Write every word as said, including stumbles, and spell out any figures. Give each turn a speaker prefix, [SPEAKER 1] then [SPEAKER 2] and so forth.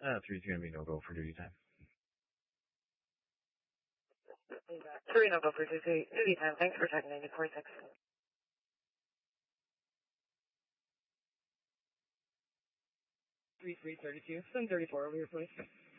[SPEAKER 1] Uh, three's gonna be no go for duty time.
[SPEAKER 2] Three no go for duty, duty time. Thanks for checking ninety-four six.
[SPEAKER 3] Three three thirty-two. Seven thirty-four over here, please.